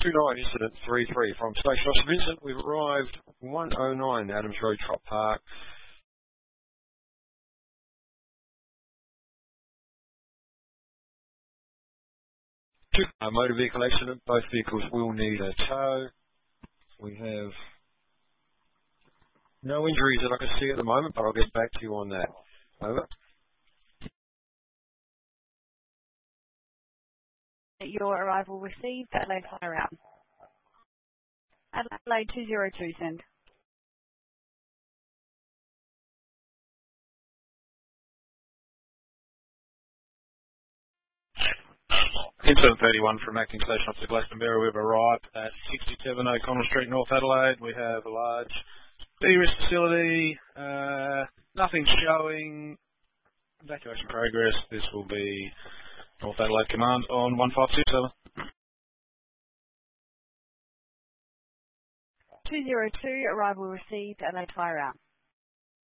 129, incident 33 from Station Officer Vincent. We've arrived 109 Adams Road, Trop Park. A motor vehicle accident. Both vehicles will need a tow. We have no injuries that I can see at the moment, but I'll get back to you on that. Over. Your arrival received. Adelaide fire out. Adelaide 202, send. Incident 31 from Acting Station Officer Glastonbury. We've arrived at 67 O'Connell Street, North Adelaide. We have a large de-risk facility. Nothing showing. Evacuation progress. This will be North Adelaide Command on 1527. 202, arrival received. Adelaide fire out.